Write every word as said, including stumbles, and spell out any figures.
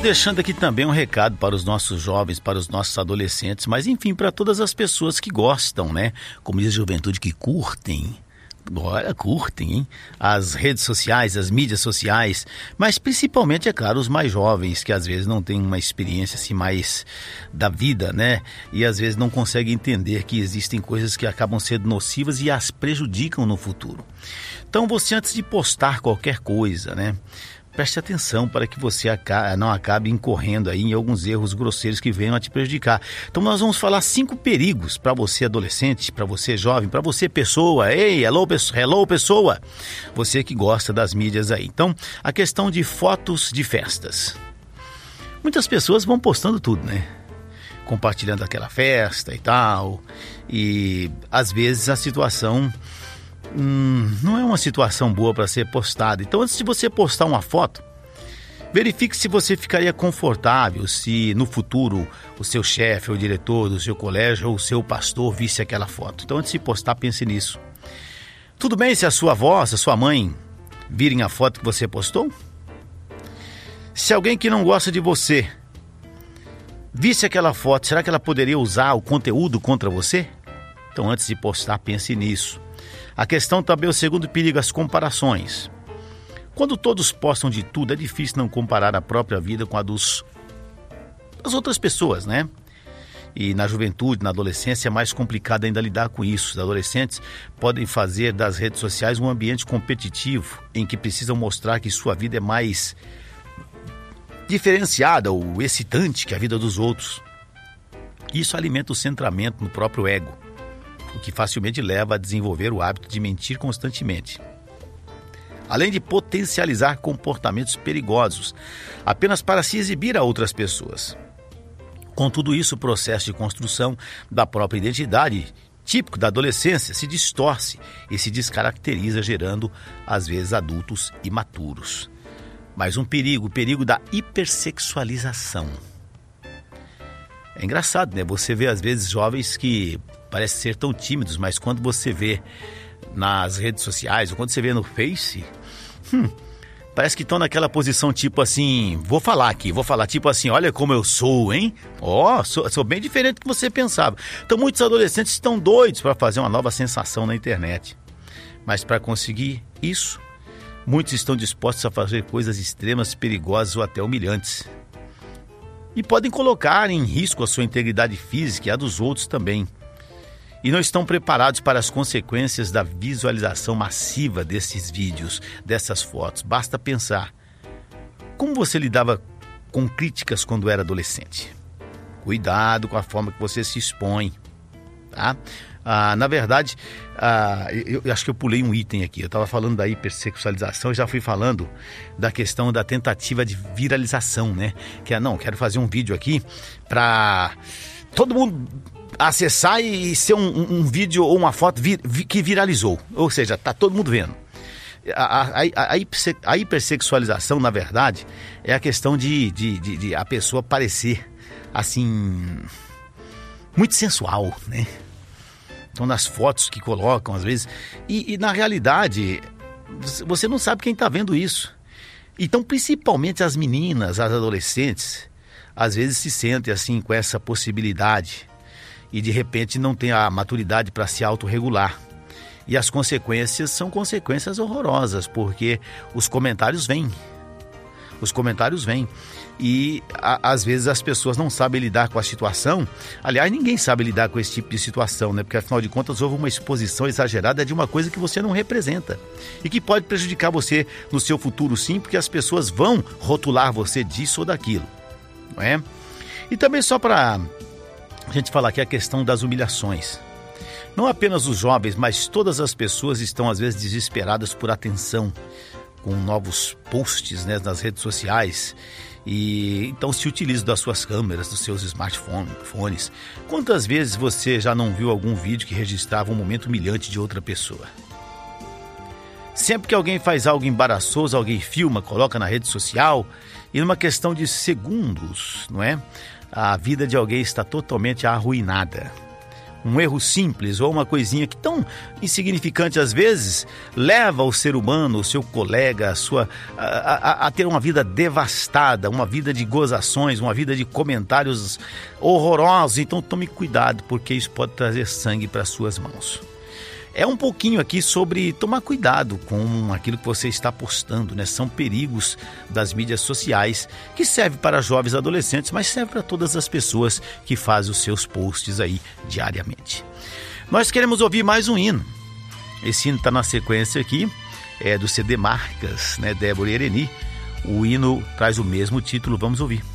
Deixando aqui também um recado para os nossos jovens, para os nossos adolescentes, mas enfim, para todas as pessoas que gostam, né? Como diz a juventude, que curtem. Olha, curtem, hein? As redes sociais, as mídias sociais, mas principalmente, é claro, os mais jovens, que às vezes não têm uma experiência assim mais da vida, né? E às vezes não conseguem entender que existem coisas que acabam sendo nocivas e as prejudicam no futuro. Então você, antes de postar qualquer coisa, né? Preste atenção para que você não acabe incorrendo aí em alguns erros grosseiros que venham a te prejudicar. Então nós vamos falar cinco perigos para você adolescente, para você jovem, para você pessoa. Ei, hello, hello pessoa! Você que gosta das mídias aí. Então, a questão de fotos de festas. Muitas pessoas vão postando tudo, né? Compartilhando aquela festa e tal. E às vezes a situação... Hum, não é uma situação boa para ser postada. Então, antes de você postar uma foto, verifique se você ficaria confortável se no futuro o seu chefe, o diretor do seu colégio ou o seu pastor visse aquela foto. Então, antes de postar, pense nisso. Tudo bem se a sua avó, se a sua mãe virem a foto que você postou? Se alguém que não gosta de você visse aquela foto, será que ela poderia usar o conteúdo contra você? Então, antes de postar, pense nisso. A questão também, o segundo perigo, as comparações. Quando todos postam de tudo, é difícil não comparar a própria vida com a dos, das outras pessoas, né? E na juventude, na adolescência, é mais complicado ainda lidar com isso. Os adolescentes podem fazer das redes sociais um ambiente competitivo, em que precisam mostrar que sua vida é mais diferenciada ou excitante que a vida dos outros. Isso alimenta o centramento no próprio ego, o que facilmente leva a desenvolver o hábito de mentir constantemente. Além de potencializar comportamentos perigosos, apenas para se exibir a outras pessoas. Com tudo isso, o processo de construção da própria identidade, típico da adolescência, se distorce e se descaracteriza, gerando, às vezes, adultos imaturos. Mais um perigo, o perigo da hipersexualização. É engraçado, né? Você vê, às vezes, jovens que parecem ser tão tímidos, mas quando você vê nas redes sociais, ou quando você vê no Face, hum, parece que estão naquela posição tipo assim, vou falar aqui, vou falar tipo assim, olha como eu sou, hein? Ó, oh, sou, sou bem diferente do que você pensava. Então muitos adolescentes estão doidos para fazer uma nova sensação na internet. Mas para conseguir isso, muitos estão dispostos a fazer coisas extremas, perigosas ou até humilhantes. E podem colocar em risco a sua integridade física e a dos outros também. E não estão preparados para as consequências da visualização massiva desses vídeos, dessas fotos. Basta pensar, como você lidava com críticas quando era adolescente? Cuidado com a forma que você se expõe, tá? Ah, na verdade, ah, eu, eu acho que eu pulei um item aqui. Eu estava falando da hipersexualização e já fui falando da questão da tentativa de viralização, né? Que é, não, quero fazer um vídeo aqui para todo mundo acessar e ser um, um, um vídeo ou uma foto vir, vir, que viralizou. Ou seja, tá todo mundo vendo. A, a, a, a hipersexualização, na verdade, é a questão de, de, de, de a pessoa parecer, assim, muito sensual, né? Então, nas fotos que colocam, às vezes... E, e na realidade, você não sabe quem está vendo isso. Então, principalmente as meninas, as adolescentes, às vezes se sentem assim com essa possibilidade e, de repente, não tem a maturidade para se autorregular. E as consequências são consequências horrorosas, porque os comentários vêm. Os comentários vêm. E a, às vezes as pessoas não sabem lidar com a situação. Aliás, ninguém sabe lidar com esse tipo de situação, né? Porque afinal de contas houve uma exposição exagerada de uma coisa que você não representa e que pode prejudicar você no seu futuro, sim, porque as pessoas vão rotular você disso ou daquilo, não é? E também, só para a gente falar aqui, a questão das humilhações. Não apenas os jovens, mas todas as pessoas estão às vezes desesperadas por atenção, com novos posts, né, nas redes sociais. E então se utilizam das suas câmeras, dos seus smartphones. Quantas vezes você já não viu algum vídeo que registrava um momento humilhante de outra pessoa? Sempre que alguém faz algo embaraçoso, alguém filma, coloca na rede social, e numa questão de segundos, não é? A vida de alguém está totalmente arruinada. Um erro simples ou uma coisinha que tão insignificante às vezes leva o ser humano, o seu colega, a, sua, a, a, a ter uma vida devastada, uma vida de gozações, uma vida de comentários horrorosos. Então tome cuidado, porque isso pode trazer sangue para suas mãos. É um pouquinho aqui sobre tomar cuidado com aquilo que você está postando, né? São perigos das mídias sociais que servem para jovens e adolescentes, mas serve para todas as pessoas que fazem os seus posts aí diariamente. Nós queremos ouvir mais um hino. Esse hino está na sequência aqui, é do C D Marcas, né? Débora e Ereni. O hino traz o mesmo título, vamos ouvir.